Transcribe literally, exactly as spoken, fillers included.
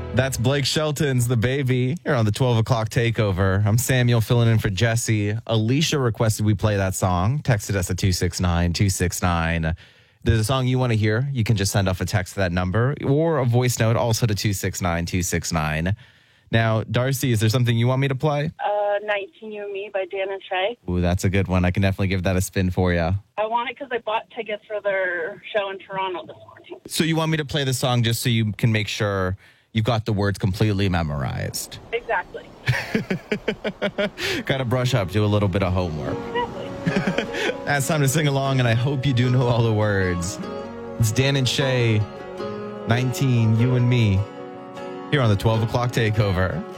That's Blake Shelton's The Baby here on the twelve o'clock takeover. I'm Samuel filling in for Jesse. Alicia requested we play that song. Texted us at two six nine two six nine. There's a song you want to hear. You can just send off a text to that number or a voice note also to two six nine two six nine. Now, Darcy, is there something you want me to play? Uh, nineteen You and Me by Dan and Shay. Ooh, that's a good one. I can definitely give that a spin for you. I want it because I bought tickets for their show in Toronto this morning. So you want me to play the song just so you can make sure you've got the words completely memorized? Exactly. Got to brush up, do a little bit of homework. Exactly. It's time to sing along, and I hope you do know all the words. It's Dan and Shay, nineteen, You and Me, here on the twelve o'clock takeover.